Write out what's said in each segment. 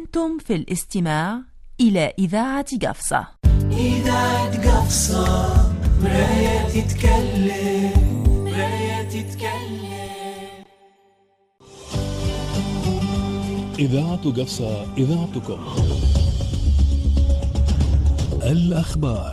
أنتم في الاستماع إلى إذاعة قفصة. إذاعة قفصة، مراية تتكلم، مراية تتكلم. إذاعة قفصة، إذاعتكم. الأخبار.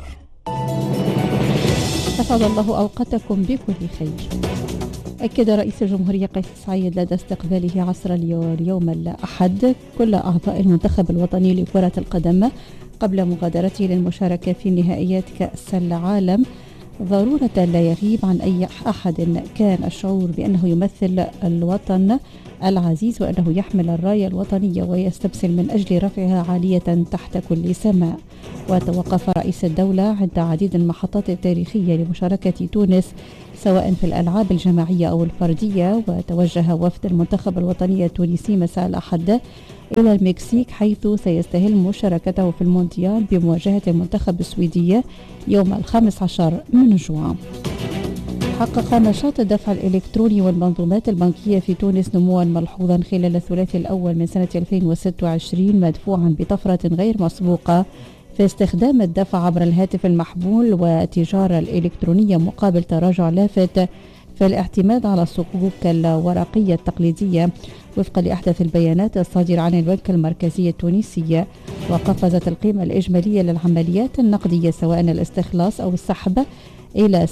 أسعد الله أوقاتكم بكل خير. أكد رئيس الجمهورية قيس سعيد لدى استقباله عصر اليوم الأحد كل أعضاء المنتخب الوطني لكرة القدم قبل مغادرته للمشاركة في نهائيات كأس العالم ضرورة لا يغيب عن أي أحد كان الشعور بأنه يمثل الوطن العزيز وأنه يحمل الراية الوطنية ويستبسل من أجل رفعها عالية تحت كل سماء. وتوقف رئيس الدولة عند عديد المحطات التاريخية لمشاركة تونس سواء في الألعاب الجماعية أو الفردية. وتوجه وفد المنتخب الوطني التونسي مساء الأحد إلى المكسيك حيث سيستهل مشاركته في المونديال بمواجهة المنتخب السويدي يوم 15 من جوان. حقق نشاط الدفع الإلكتروني والمنظومات البنكية في تونس نموا ملحوظا خلال الثلاثي الأول من سنة 2026 مدفوعا بطفرة غير مسبوقة في استخدام الدفع عبر الهاتف المحمول والتجارة الإلكترونية مقابل تراجع لافت في الاعتماد على الصكوك الورقية التقليدية وفقا لأحدث البيانات الصادرة عن البنك المركزي التونسي. وقفزت القيمة الإجمالية للعمليات النقدية سواء الاستخلاص أو السحب إلى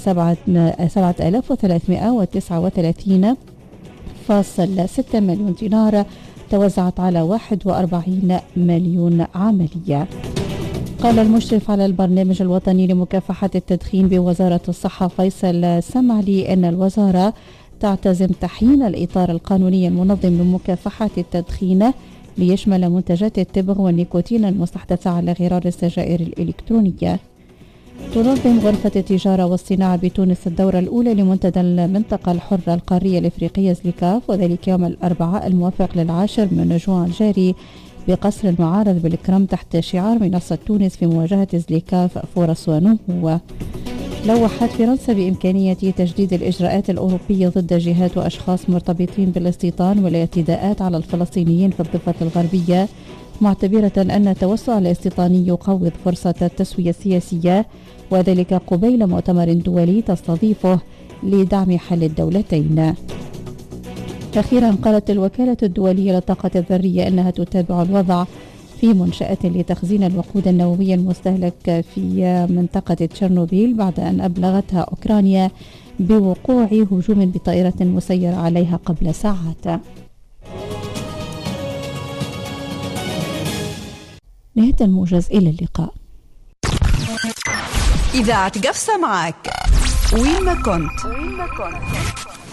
7,339.6 مليون دينار توزعت على 41 مليون عملية. قال المشرف على البرنامج الوطني لمكافحة التدخين بوزارة الصحة فيصل سمعلي أن الوزارة تعتزم تحيين الإطار القانوني المنظم لمكافحة التدخين ليشمل منتجات التبغ والنيكوتين المستحدثة على غرار السجائر الإلكترونية. تنظم غرفة التجارة والصناعة بتونس الدورة الأولى لمنتدى المنطقة الحرة القارية الإفريقية زليكاف وذلك يوم الأربعاء الموافق ل10 من جوان الجاري بقصر المعارض بالكرم تحت شعار منصة تونس في مواجهة زليكاف فرص ونمو. لوحت فرنسا بإمكانية تجديد الإجراءات الأوروبية ضد جهات وأشخاص مرتبطين بالاستيطان والاعتداءات على الفلسطينيين في الضفة الغربية معتبرة أن التوسع الاستيطاني يقوض فرصة التسوية السياسية وذلك قبيل مؤتمر دولي تستضيفه لدعم حل الدولتين. أخيرا قالت الوكالة الدولية للطاقة الذرية أنها تتابع الوضع في منشأة لتخزين الوقود النووي المستهلك في منطقة تشيرنوبيل بعد أن أبلغتها أوكرانيا بوقوع هجوم بطائرة مسيرة عليها قبل ساعات. نهاية الموجز، إلى اللقاء. إذاعة قفصة معك وين ما كنت.